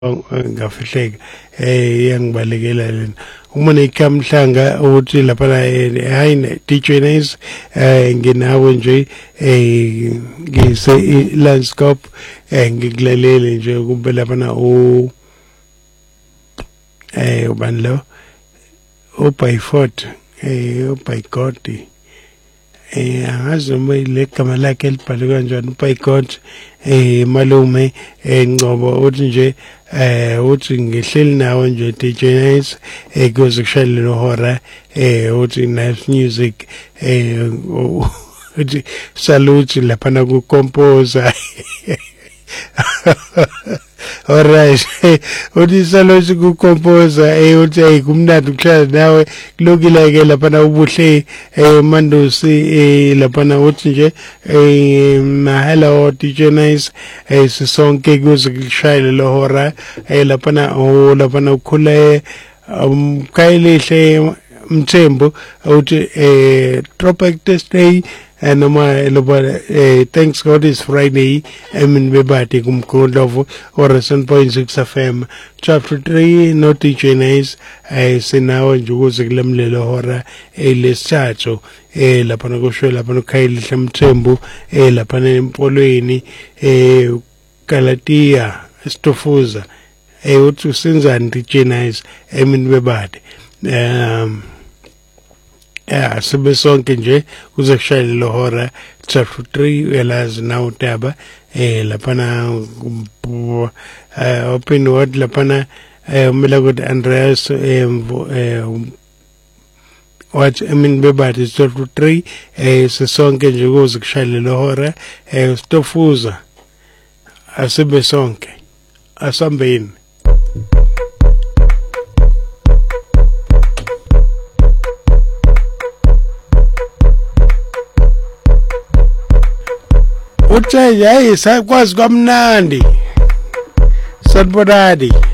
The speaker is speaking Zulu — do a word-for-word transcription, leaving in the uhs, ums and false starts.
ngafihleka eh yangibalekela lena uma nekamhlanga uthi lapha hayi D J Nice eh nginawe nje eh ngise landscape eh ngikulalele nje kube lapha na u eh ubani lo ubay fort eh ubay god eh angazi uma ile gama lakhe elibhalwe kanjani ubay god eh malume engcobo uthi nje eh uthi ngihleli nawe nje D J Nice eh kuze kushayele hora eh uthi nice music eh uthi salute lapha na ku composer alright uthi salute ku composer eh uthi hey kumnandi ukuhlala nawe kulokile ke lapha na ubuhle eh Mandusi eh lapha na uthi nje eh hello D J Nice eh sisonke kuze kushayele lo hora eh lapha na oh lapha na ukhule umkhayelihle Mthembu uthi eh Tropic Thursday and noma loba eh thanks God is Friday emin bebati kumkhondovu or seven point six F M chapter three no D J Nice eh sinawo nje ukuze kulemlelo hora elesithathu eh lapha nokushwe lapha nokhayelihle Mthembu eh lapha empolweni eh Galatia Stofuza eh uthi usenzani D J Nice emin bebati um yeah sibe sonke nje kuze kushayele lo hora chapter three uyalazi na utaba eh lapha na open word lapha na umela ukuthi Andreas eh what I mean bebati chapter three eh sisonke nje kuze kushayele lo hora eh Stofuza asibe sonke asambeni uthe yayi sakwazi kwamnandi sanibonani.